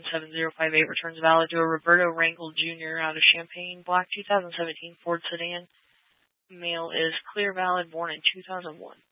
7058 returns valid to a Roberto Rangel Jr. out of Champaign, black 2017 Ford sedan. Male is clear valid, born in 2001.